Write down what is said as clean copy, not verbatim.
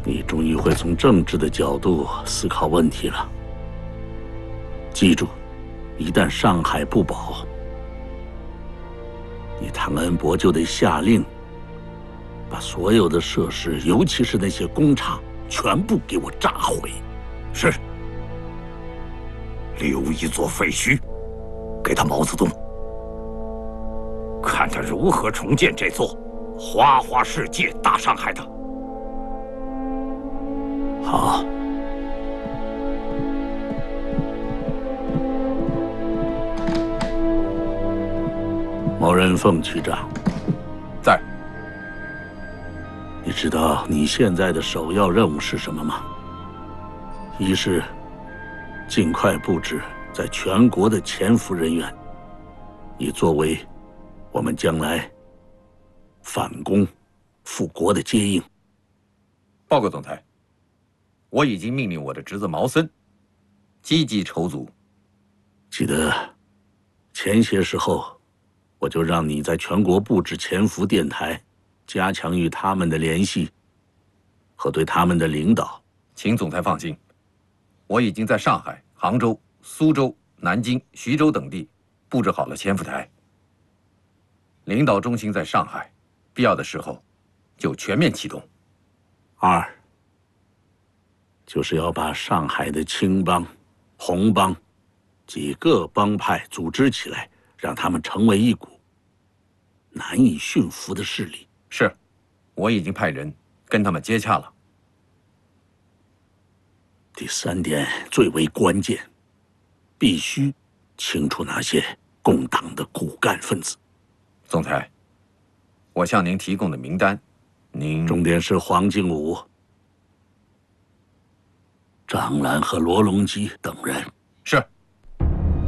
你终于会从政治的角度思考问题了。记住，一旦上海不保，你唐恩伯就得下令，把所有的设施，尤其是那些工厂，全部给我炸毁。 是。留一座废墟，给他毛泽东，看他如何重建这座花花世界大上海的。 好。毛人凤区长， 在。 你知道你现在的首要任务是什么吗？一是尽快布置在全国的潜伏人员，以作为我们将来反攻复国的接应。 报告总裁，我已经命令我的侄子毛森积极筹组。 记得前些时候，我就让你在全国布置潜伏电台，加强与他们的联系和对他们的领导。 请总裁放心，我已经在上海、杭州、苏州、南京、徐州等地布置好了潜伏台。领导中心在上海，必要的时候就全面启动。 二，就是要把上海的青帮、红帮几个帮派组织起来，让他们成为一股难以驯服的势力。 是，我已经派人跟他们接洽了。 第三点最为关键，必须清除那些共党的骨干分子。 总裁，我向您提供的名单，您重点是黄敬武、张澜和罗隆基等人。 是。